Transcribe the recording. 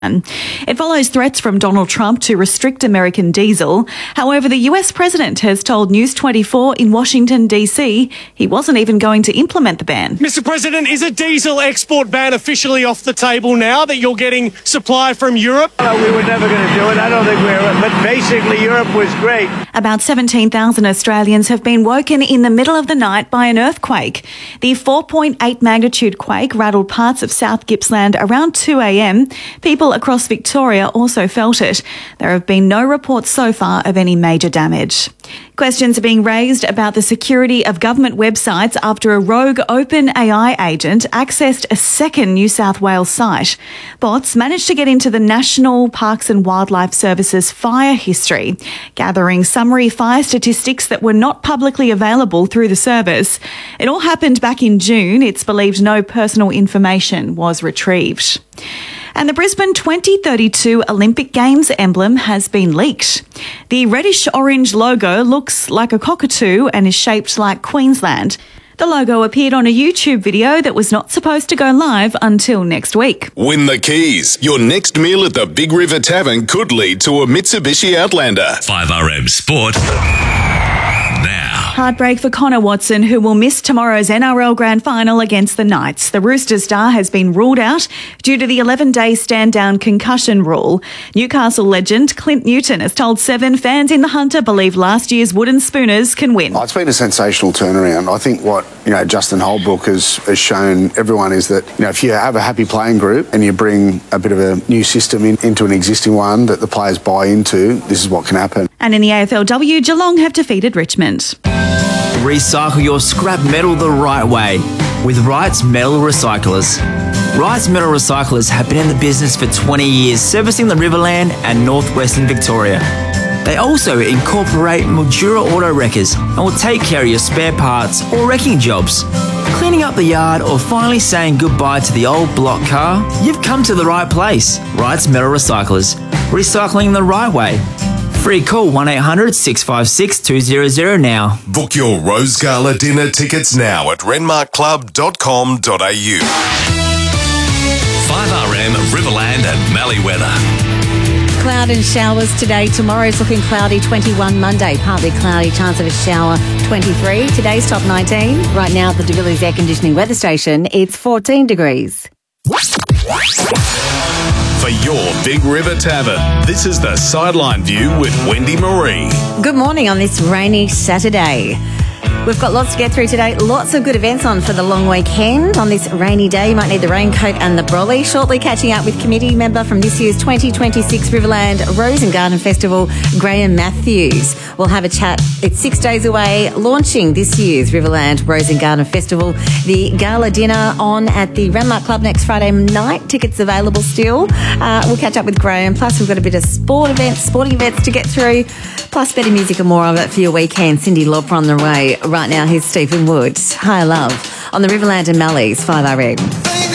It follows threats from Donald Trump to restrict American diesel. However, the US president has told News 24 in Washington, D.C. he wasn't even going to implement the ban. Mr. President, is a diesel export ban officially off the table now that you're getting supply from Europe? We were never going to do it. I don't think we were. But basically, Europe was great. About 17,000 Australians have been woken in the middle of the night by an earthquake. The 4.8 magnitude quake rattled parts of South Gippsland around 2 a.m. People across Victoria also felt it. There have been no reports so far of any major damage. Questions are being raised about the security of government websites after a rogue OpenAI agent accessed a second New South Wales site. Bots managed to get into the National Parks and Wildlife Service's fire history, gathering summary fire statistics that were not publicly available through the service. It all happened back in June. It's believed no personal information was retrieved. And the Brisbane 2032 Olympic Games emblem has been leaked. The reddish-orange logo looks like a cockatoo and is shaped like Queensland. The logo appeared on a YouTube video that was not supposed to go live until next week. Win the keys. Your next meal at the Big River Tavern could lead to a Mitsubishi Outlander. 5RM Sport. Now. Heartbreak for Connor Watson, who will miss tomorrow's NRL Grand Final against the Knights. The Roosters star has been ruled out due to the 11-day stand-down concussion rule. Newcastle legend Clint Newton has told Seven fans in the Hunter believe last year's Wooden Spooners can win. It's been a sensational turnaround. I think what Justin Holbrook has shown everyone is that if you have a happy playing group and you bring a bit of a new system into an existing one that the players buy into, this is what can happen. And in the AFLW, Geelong have defeated Richmond. Recycle your scrap metal the right way with Wright's Metal Recyclers. Wright's Metal Recyclers have been in the business for 20 years, servicing the Riverland and northwestern Victoria. They also incorporate Mildura auto wreckers and will take care of your spare parts or wrecking jobs. Cleaning up the yard or finally saying goodbye to the old block car? You've come to the right place. Wright's Metal Recyclers. Recycling the right way. Free call 1-800-656-200 now. Book your Rose Gala dinner tickets now at renmarkclub.com.au. 5RM Riverland and Mallee weather. Cloud and showers today. Tomorrow's looking cloudy, 21 Monday. Partly cloudy, chance of a shower, 23. Today's top 19. Right now at the De Villiers Air Conditioning Weather Station, it's 14 degrees. For your Big River Tavern, this is the Sideline View with Wendy Marie. Good morning on this rainy Saturday. We've got lots to get through today. Lots of good events on for the long weekend. On this rainy day, you might need the raincoat and the brolly. Shortly catching up with committee member from this year's 2026 Riverland Rose and Garden Festival, Graham Matthews. We'll have a chat. It's 6 days away, launching this year's Riverland Rose and Garden Festival. The gala dinner on at the Renmark Club next Friday night. Tickets available still. We'll catch up with Graham. Plus, we've got a bit of sporting events to get through. Plus, better music and more of it for your weekend. Cindy Lauper on the way. Right now, here's Stephen Wood. High Love on the Riverland and Mallee's 5RM.